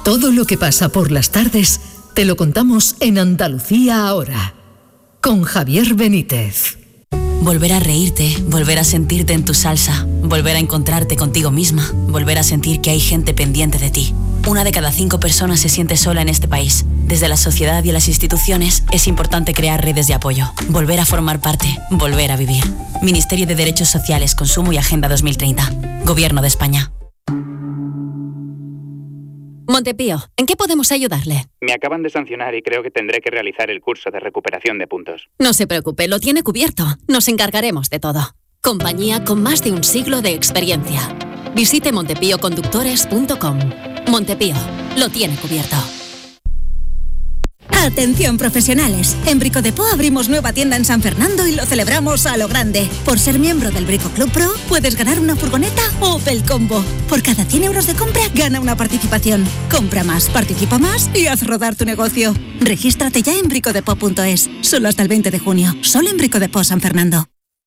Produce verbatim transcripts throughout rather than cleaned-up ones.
Todo lo que pasa por las tardes te lo contamos en Andalucía Ahora, con Javier Benítez. Volver a reírte, volver a sentirte en tu salsa, volver a encontrarte contigo misma, volver a sentir que hay gente pendiente de ti. Una de cada cinco personas se siente sola en este país. Desde la sociedad y las instituciones es importante crear redes de apoyo, volver a formar parte, volver a vivir. Ministerio de Derechos Sociales, Consumo y Agenda dos mil treinta. Gobierno de España. Montepío, ¿en qué podemos ayudarle? Me acaban de sancionar y creo que tendré que realizar el curso de recuperación de puntos. No se preocupe, lo tiene cubierto. Nos encargaremos de todo. Compañía con más de un siglo de experiencia. Visite montepío conductores punto com. Montepío, lo tiene cubierto. Atención profesionales, en Brico Depot abrimos nueva tienda en San Fernando y lo celebramos a lo grande. Por ser miembro del Brico Club Pro puedes ganar una furgoneta Opel Combo. Por cada cien euros de compra gana una participación. Compra más, participa más y haz rodar tu negocio. Regístrate ya en brico depot punto es. Solo hasta el veinte de junio, solo en Brico Depot San Fernando.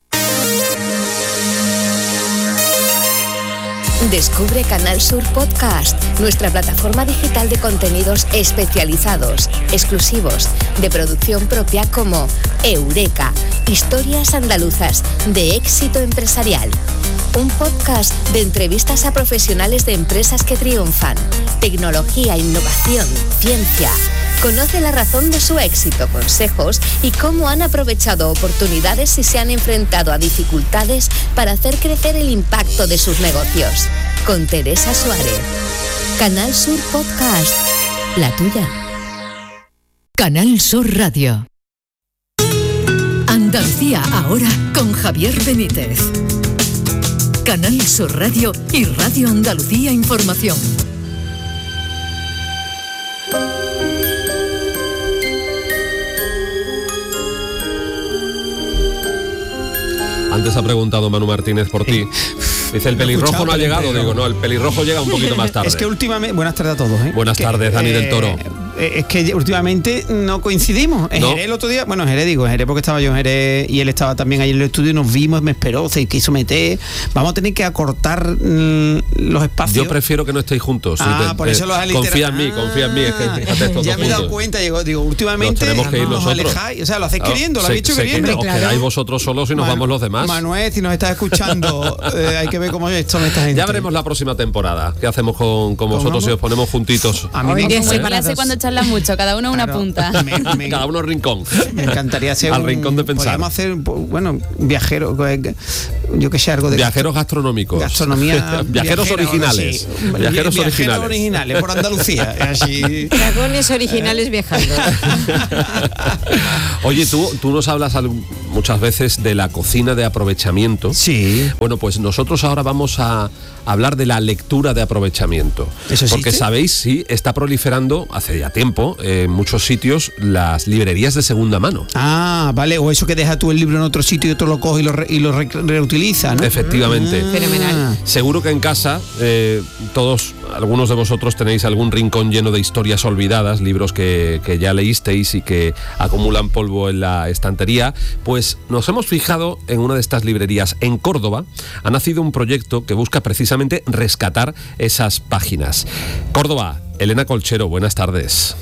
Descubre Canal Sur Podcast, nuestra plataforma digital de contenidos especializados, exclusivos, de producción propia como Eureka, historias andaluzas de éxito empresarial. Un podcast de entrevistas a profesionales de empresas que triunfan, tecnología, innovación, ciencia. Conoce la razón de su éxito, consejos y cómo han aprovechado oportunidades y se han enfrentado a dificultades para hacer crecer el impacto de sus negocios. Con Teresa Suárez. Canal Sur Podcast. La tuya. Canal Sur Radio. Andalucía Ahora con Javier Benítez. Canal Sur Radio y Radio Andalucía Información. Antes ha preguntado Manu Martínez por ti. Dice, el pelirrojo no ha llegado. Digo, no, el pelirrojo llega un poquito más tarde. Es que últimamente... Buenas tardes a todos, ¿eh? Buenas que, tardes, Dani eh, del Toro. Es que últimamente no coincidimos. En ¿No? Jerez el otro día, bueno, en Jerez digo, en Jerez porque estaba yo en Jerez y él estaba también ahí en el estudio y nos vimos, me esperó, se quiso meter. Vamos a tener que acortar mmm, los espacios. Yo prefiero que no estéis juntos. Ah, te, por te, eso los confía en mí, confía en mí. Es que fíjate, estos ya dos me he dado juntos. cuenta, digo, digo últimamente nos tenemos que ir nos nosotros. alejáis, o sea, lo hacéis Claro, queriendo, lo sé- habéis hecho sé queriendo. que os Claro. quedáis vosotros solos y nos Manu- vamos los demás. Manuel, si nos estás escuchando, eh, hay que ver cómo esto me está gente. Ya veremos la próxima temporada. ¿Qué hacemos con, con vosotros vamos? si os ponemos juntitos? A mí me, Oye, se ¿eh? clase cuando charlan mucho, cada uno una Claro. punta. Me- me- Cada uno rincón. Me encantaría hacer Al un, rincón de pensar. Podríamos hacer, bueno, viajero, yo que sé, algo de Viajeros gastronómicos. gastronomía. Viajeros viajera, originales. algo así. Viajeros Vi- originales. originales por Andalucía. Así. Dragones originales viajando. Oye, tú, tú nos hablas al- muchas veces de la cocina de aprovechamiento. Sí. Bueno, pues nosotros ahora vamos a hablar de la lectura de aprovechamiento. ¿Eso Porque existe? sabéis, sí, está proliferando hace ya tiempo en muchos sitios las librerías de segunda mano. Ah, vale, o eso que deja tú el libro en otro sitio y otro lo coge y lo, re- y lo re- reutiliza, ¿no? Efectivamente. Ah. Fenomenal. Seguro que en casa eh, todos, algunos de vosotros tenéis algún rincón lleno de historias olvidadas, libros que, que ya leísteis y que acumulan polvo en la estantería. Pues nos hemos fijado en una de estas librerías en Córdoba. Ha nacido un proyecto que busca precisamente rescatar esas páginas. Córdoba, Elena Colchero, buenas tardes.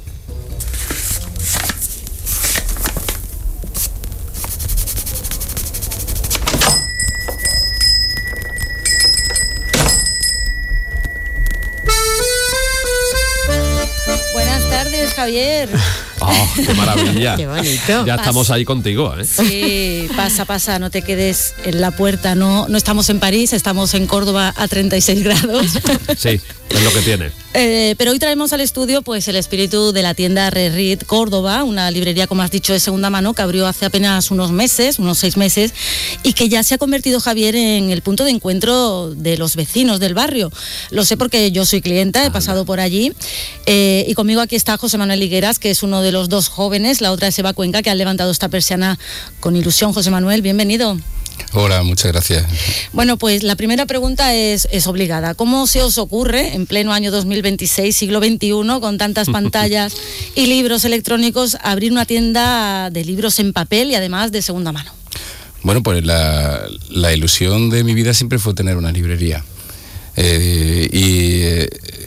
Buenas tardes, Javier. ¡Oh, qué maravilla! Qué bonito. Ya estamos ahí contigo, ¿eh? Sí, pasa, pasa, no te quedes en la puerta. No, no estamos en París, estamos en Córdoba a treinta y seis grados. Sí, es lo que tiene. Eh, pero hoy traemos al estudio pues el espíritu de la tienda Rerit Córdoba, una librería, como has dicho, de segunda mano que abrió hace apenas unos meses, unos seis meses, y que ya se ha convertido, Javier, en el punto de encuentro de los vecinos del barrio. Lo sé porque yo soy clienta, he pasado por allí, eh, y conmigo aquí está José Manuel Higueras, que es uno de los dos jóvenes, la otra es Eva Cuenca, que han levantado esta persiana con ilusión. José Manuel, bienvenido. Hola, muchas gracias. Bueno, pues la primera pregunta es, es obligada. ¿Cómo se os ocurre, en pleno año dos mil veintiséis, siglo veintiuno, con tantas pantallas y libros electrónicos, abrir una tienda de libros en papel y además de segunda mano? Bueno, pues la, la ilusión de mi vida siempre fue tener una librería. Eh, y eh,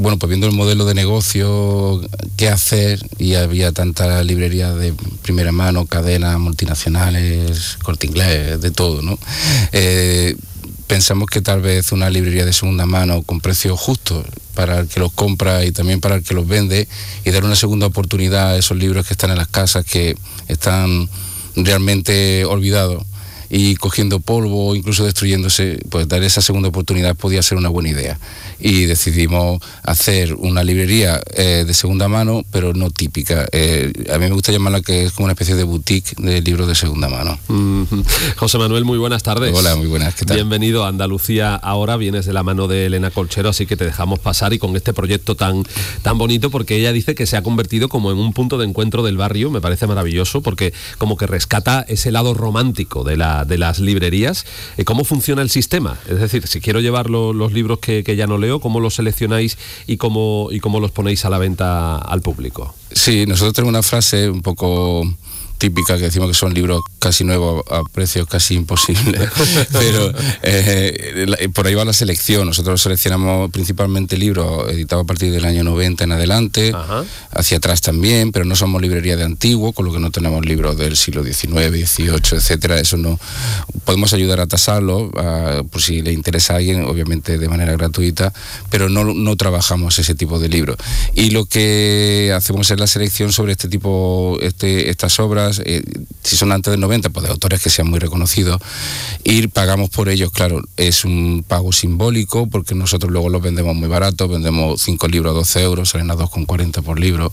bueno, pues viendo el modelo de negocio, qué hacer, y había tantas librerías de primera mano, cadenas multinacionales, Corte Inglés, de todo, ¿no? Eh, pensamos que tal vez una librería de segunda mano con precios justos para el que los compra y también para el que los vende, y dar una segunda oportunidad a esos libros que están en las casas, que están realmente olvidados y cogiendo polvo, incluso destruyéndose, pues dar esa segunda oportunidad podía ser una buena idea. Y decidimos hacer una librería eh, de segunda mano, pero no típica. Eh, a mí me gusta llamarla que es como una especie de boutique de libros de segunda mano. Mm-hmm. José Manuel, muy buenas tardes. Hola, muy buenas, ¿qué tal? Bienvenido a Andalucía Ahora, vienes de la mano de Elena Colchero, así que te dejamos pasar, y con este proyecto tan, tan bonito, porque ella dice que se ha convertido como en un punto de encuentro del barrio. Me parece maravilloso, porque como que rescata ese lado romántico de la de las librerías. ¿Cómo funciona el sistema? Es decir, si quiero llevar lo, los libros que, que ya no leo, ¿cómo los seleccionáis y cómo, y cómo los ponéis a la venta al público? Sí, nosotros tenemos una frase un poco típica que decimos que son libros casi nuevos a precios casi imposibles, pero eh, por ahí va la selección. Nosotros seleccionamos principalmente libros editados a partir del año noventa en adelante. Ajá. Hacia atrás también, pero no somos librería de antiguo, con lo que no tenemos libros del siglo diecinueve, dieciocho, etcétera. Eso no podemos ayudar a tasarlo, a, por si le interesa a alguien, obviamente de manera gratuita, pero no, no trabajamos ese tipo de libros. Y lo que hacemos es la selección sobre este tipo, este, estas obras. Eh, si son antes del noventa, pues de autores que sean muy reconocidos, y pagamos por ellos. Claro, es un pago simbólico, porque nosotros luego los vendemos muy baratos, vendemos cinco libros a doce euros, salen a dos con cuarenta por libro,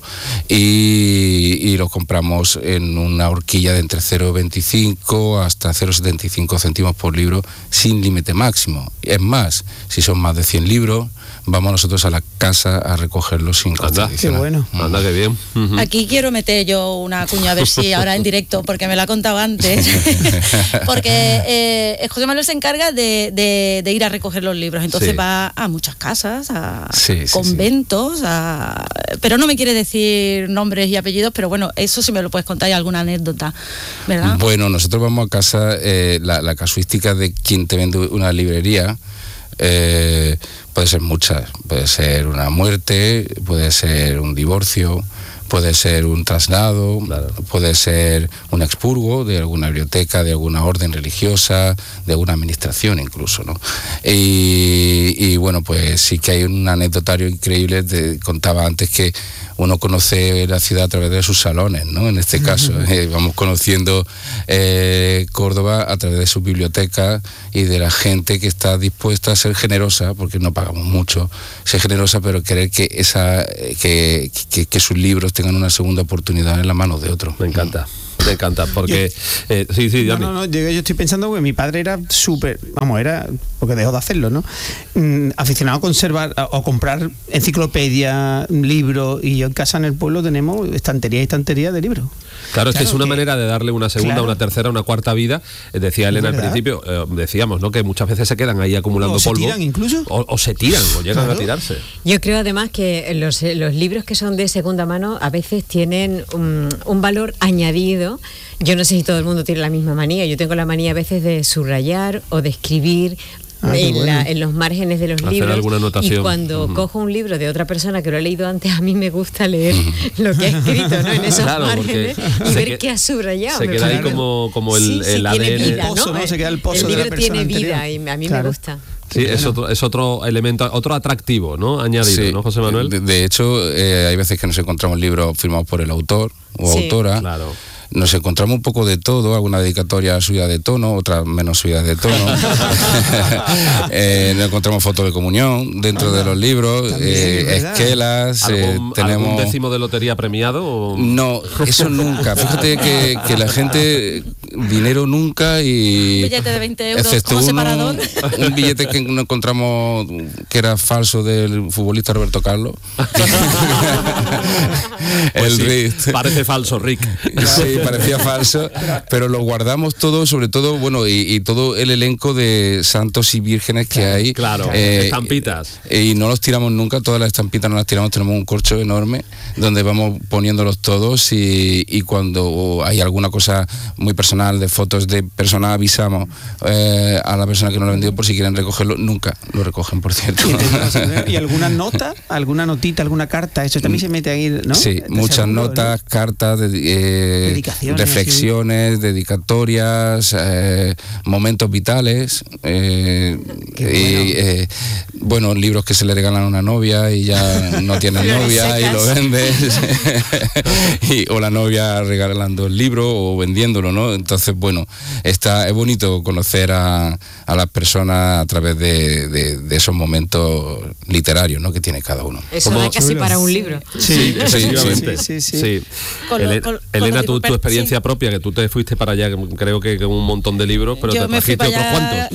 y, y los compramos en una horquilla de entre cero coma veinticinco hasta cero coma setenta y cinco céntimos por libro, sin límite máximo. Es más, si son más de cien libros, vamos nosotros a la casa a recogerlos sin coste adicional. Qué bueno. Anda, qué bien. Uh-huh. Aquí quiero meter yo una cuña, a ver si ahora en directo, porque me la ha contado antes, porque eh, José Manuel se encarga de, de, de ir a recoger los libros, entonces sí. va a muchas casas, a sí, sí, conventos, sí. A... pero no me quiere decir nombres y apellidos, pero bueno, eso sí me lo puedes contar, y alguna anécdota, ¿verdad? Bueno, nosotros vamos a casa, eh, la, la casuística de quien te vende una librería, eh, puede ser muchas, puede ser una muerte, puede ser un divorcio, puede ser un traslado, claro. Puede ser un expurgo de alguna biblioteca, de alguna orden religiosa, de alguna administración incluso, ¿no? Y, y bueno, pues sí que hay un anecdotario increíble. Te contaba antes que uno conoce la ciudad a través de sus salones, ¿no? En este caso, eh, vamos conociendo eh, Córdoba a través de sus bibliotecas y de la gente que está dispuesta a ser generosa, porque no pagamos mucho, ser generosa, pero querer que esa que, que, que sus libros tengan una segunda oportunidad en la mano de otro. Me encanta. Me encanta, porque... Yo, eh, sí, sí, no, no, no, yo, yo estoy pensando que mi padre era súper... Vamos, era... Porque dejó de hacerlo, ¿no? Mm, aficionado a conservar o comprar enciclopedias, libros, y yo en casa en el pueblo tenemos estantería y estantería de libros. Claro, es claro, que es una que, manera de darle una segunda, claro. una tercera, una cuarta vida. Decía Elena al principio, eh, decíamos, ¿no?, que muchas veces se quedan ahí acumulando o polvo. ¿O se tiran incluso? O, o se tiran, o llegan claro. a tirarse. Yo creo además que los, los libros que son de segunda mano a veces tienen un, un valor añadido. Yo no sé si todo el mundo tiene la misma manía. Yo tengo la manía a veces de subrayar o de escribir ah, en, bueno. la, en los márgenes de los Hacer libros. Alguna anotación. Y cuando uh-huh. cojo un libro de otra persona que lo he leído antes, a mí me gusta leer uh-huh. lo que ha escrito, ¿no?, en esos claro, márgenes, y ver que, qué ha subrayado. Se queda ahí como, como el, sí, el sí, A D N. Tiene vida, ¿no? Pozo, ¿no? Se queda el pozo el de libro la persona tiene vida anterior. y a mí claro. me gusta. Sí, bueno. es otro, es otro elemento, otro atractivo, ¿no?, añadido, sí. ¿no, José Manuel? De, de hecho, eh, hay veces que nos encontramos libros firmados por el autor o sí. autora. Claro. Nos encontramos un poco de todo, alguna dedicatoria subida de tono, otra menos subida de tono. eh, nos encontramos fotos de comunión dentro de los libros, eh, esquelas. ¿Algún, eh, tenemos... ¿Algún décimo de lotería premiado? O... No, eso nunca. Fíjate que, que la gente, dinero nunca y... Un billete de veinte euros como uno, separador. Un billete que no encontramos que era falso del futbolista Roberto Carlos. Pues el sí, Rick. Parece falso, Rick. Sí, parecía falso, pero lo guardamos todo, sobre todo, bueno, y, y todo el elenco de santos y vírgenes que claro, hay. Claro, eh, estampitas. Y no los tiramos nunca, todas las estampitas no las tiramos, tenemos un corcho enorme donde vamos poniéndolos todos, y, y cuando hay alguna cosa muy personal, personal de fotos de personas, avisamos eh, a la persona que nos lo ha vendido por si quieren recogerlo, nunca lo recogen, por cierto. ¿Y, ¿y alguna nota, alguna notita, alguna carta? Eso también se mete ahí, ¿no? Sí, De muchas seguro, notas, ¿no? cartas, de, eh, Dedicaciones, reflexiones, sí. dedicatorias, eh, momentos vitales, eh, Qué y, bueno. eh, bueno, libros que se le regalan a una novia y ya no tienen novia y lo vendes, y, o la novia regalando el libro o vendiéndolo, ¿no? Entonces, bueno, está, es bonito conocer a, a las personas a través de, de, de esos momentos literarios, ¿no?, que tiene cada uno. Eso da casi chulo. Para un libro. Sí, efectivamente. Sí, sí, sí. Sí. Con lo- Ele- con- Elena, con tu, lo tu que- experiencia sí. propia, que tú te fuiste para allá, creo que con un montón de libros, pero Yo te me fui trajiste otros para allá-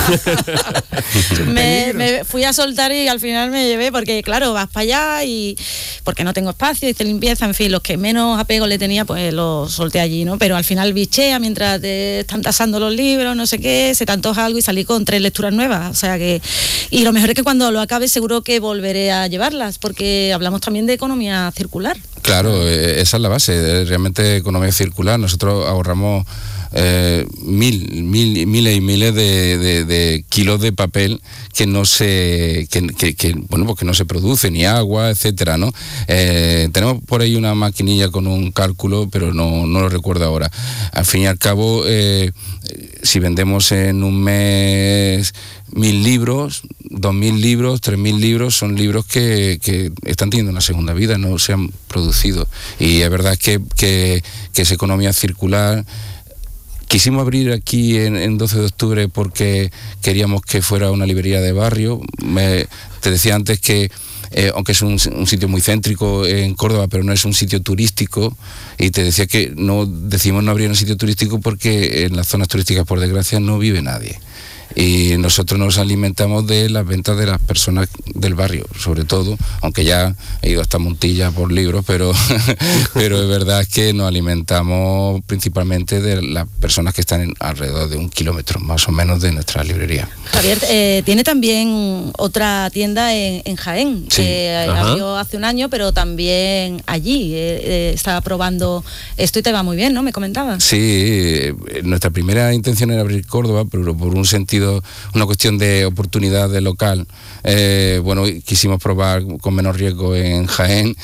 cuantos. me, me fui a soltar y al final me llevé, porque claro, vas para allá y porque no tengo espacio, hice limpieza, en fin, los que menos apego le tenía, pues los solté allí, ¿no? Pero al final bichea mientras te están tasando los libros, no sé qué, se te antoja algo y salí con tres lecturas nuevas, o sea que... Y lo mejor es que cuando lo acabe seguro que volveré a llevarlas, porque hablamos también de economía circular. Claro, eh, esa es la base, eh, realmente economía circular. Nosotros ahorramos eh, mil, mil, miles y miles de, de, de kilos de papel que no se, que, que, que, bueno, pues que no se produce, ni agua, etcétera, ¿no? Eh, tenemos por ahí una maquinilla con un cálculo, pero no, no lo recuerdo ahora. Al fin y al cabo, eh, si vendemos en un mes mil libros, dos mil libros, tres mil libros, son libros que, que están teniendo una segunda vida, no se han producido. Y es verdad que, que, que es economía circular. Quisimos abrir aquí en, en doce de octubre porque queríamos que fuera una librería de barrio. Me, te decía antes que Eh, aunque es un, un sitio muy céntrico en Córdoba, pero no es un sitio turístico, y te decía que no decimos no abrir un sitio turístico porque en las zonas turísticas, por desgracia, no vive nadie. Y nosotros nos alimentamos de las ventas de las personas del barrio, sobre todo, aunque ya he ido hasta Montilla por libros, pero, pero es verdad que nos alimentamos principalmente de las personas que están en alrededor de un kilómetro más o menos de nuestra librería. Javier, eh, tiene también otra tienda en, en Jaén, Sí. que Ajá. abrió hace un año, pero también allí eh, eh, está probando esto y te va muy bien, ¿no? Me comentabas. Sí, eh, nuestra primera intención era abrir Córdoba, pero por un sentido, una cuestión de oportunidad de local, eh, bueno, quisimos probar con menos riesgo en Jaén,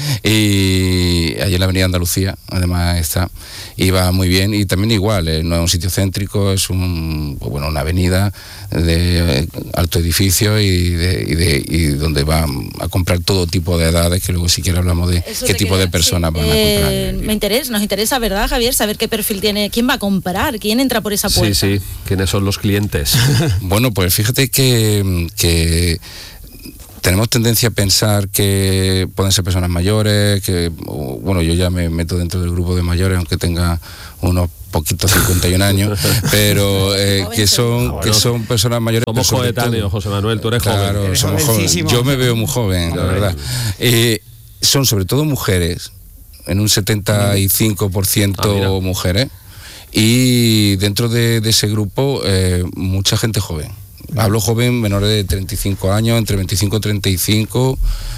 y allí en la avenida Andalucía, además está, y va muy bien, y también igual, eh, no es un sitio céntrico, es un, pues bueno, una avenida de alto edificio y, de, y, de, y donde van a comprar todo tipo de edades, que luego si quieres hablamos de Eso qué te tipo queda, de personas sí. van a comprar. Eh, me interesa, nos interesa, ¿verdad, Javier? Saber qué perfil tiene, quién va a comprar, quién entra por esa puerta. Sí, sí, ¿quiénes son los clientes? Bueno, pues fíjate que, que tenemos tendencia a pensar que pueden ser personas mayores, que, o, bueno, yo ya me meto dentro del grupo de mayores, aunque tenga unos poquitos cincuenta y un años, pero eh, que son que son personas mayores. Somos pero sobre coetáneos, todo- José Manuel, tú eres Claro, joven. Eres somos jovencísimo. jóvenes. Yo me veo muy joven, la verdad. Eh, son sobre todo mujeres, en un setenta y cinco por ciento Ah, mujeres, y dentro de, de ese grupo eh, mucha gente joven. Hablo joven, menores de treinta y cinco años, entre veinticinco y treinta y cinco.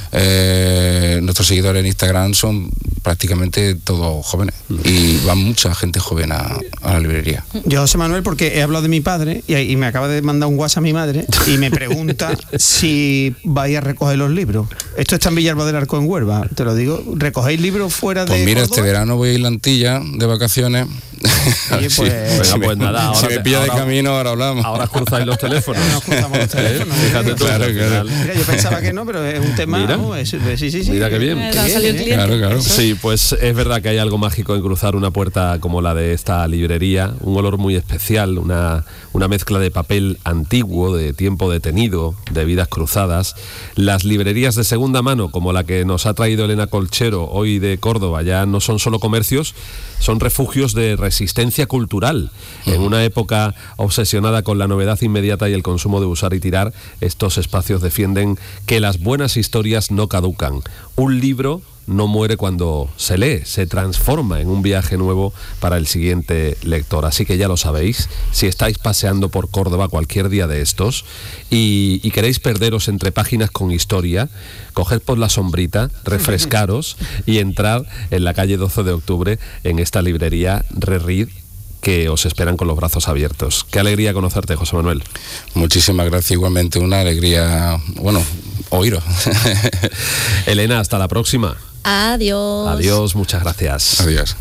Eh, nuestros seguidores en Instagram son prácticamente todos jóvenes, y va mucha gente joven a, a la librería. Yo, José Manuel, porque he hablado de mi padre y, y me acaba de mandar un WhatsApp a mi madre y me pregunta si vais a recoger los libros. Esto está en Villalba del Arco, en Huelva, te lo digo. ¿Recogéis libros fuera Pues de mira, Córdoba? este verano voy a ir a Antilla de vacaciones. Oye, Sí, pues- si Venga, me- pues nada, ahora si te- me pilla ahora- de camino, ahora hablamos. Ahora cruzáis los teléfonos. Nos cruzamos los teléfonos. Fíjate tú, Claro, al claro. final. Mira, yo pensaba que no, pero es un tema. Mira. oh, es- sí, sí, sí. Mira qué bien. Qué bien, ¿eh? Claro, claro. Sí, pues es verdad que hay algo mágico en cruzar una puerta como la de esta librería, un olor muy especial, una, una mezcla de papel antiguo, de tiempo detenido, de vidas cruzadas. Las librerías de segunda mano, como la que nos ha traído Elena Colchero hoy de Córdoba, ya no son solo comercios, son refugios de resistencia cultural. En una época obsesionada con la novedad inmediata y el consumo de usar y tirar, estos espacios defienden que las buenas historias no caducan. Un libro no muere cuando se lee, se transforma en un viaje nuevo para el siguiente lector. Así que ya lo sabéis, si estáis paseando por Córdoba cualquier día de estos y, y queréis perderos entre páginas con historia, coged por la sombrita, refrescaros y entrar en la calle doce de octubre en esta librería Re Read, que os esperan con los brazos abiertos. Qué alegría conocerte, José Manuel. Muchísimas gracias, igualmente una alegría, bueno, oíros. Elena, hasta la próxima. Adiós. Adiós, muchas gracias. Adiós.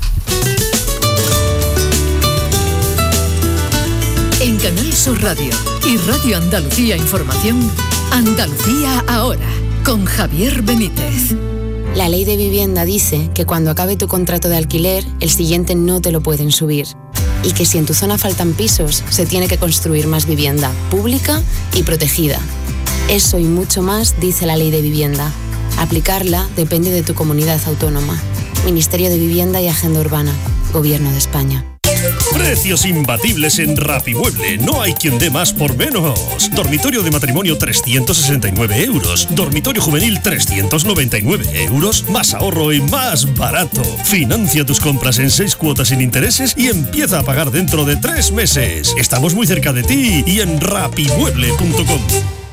En Canal Sur Radio y Radio Andalucía Información, Andalucía ahora, con Javier Benítez. La ley de vivienda dice que cuando acabe tu contrato de alquiler, el siguiente no te lo pueden subir. Y que si en tu zona faltan pisos, se tiene que construir más vivienda, pública y protegida. Eso y mucho más dice la ley de vivienda. Aplicarla depende de tu comunidad autónoma. Ministerio de Vivienda y Agenda Urbana, Gobierno de España. Precios imbatibles en Rapimueble. No hay quien dé más por menos. Dormitorio de matrimonio trescientos sesenta y nueve euros. Dormitorio juvenil trescientos noventa y nueve euros. Más ahorro y más barato. Financia tus compras en seis cuotas sin intereses y empieza a pagar dentro de tres meses. Estamos muy cerca de ti y en rapimueble punto com.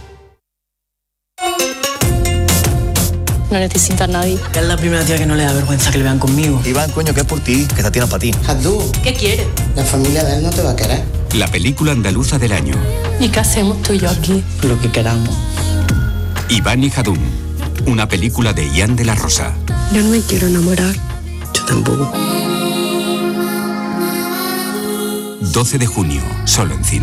No necesito a nadie. Es la primera tía que no le da vergüenza que le vean conmigo. Iván, coño, que es por ti, que esta tía no es para ti. Jadú, ¿Qué quiere? la familia de él no te va a querer. La película andaluza del año. ¿Y qué hacemos tú y yo aquí? Lo que queramos. Iván y Jadún. Una película de Ian de la Rosa. Yo no me quiero enamorar. Yo tampoco. doce de junio, solo en cine.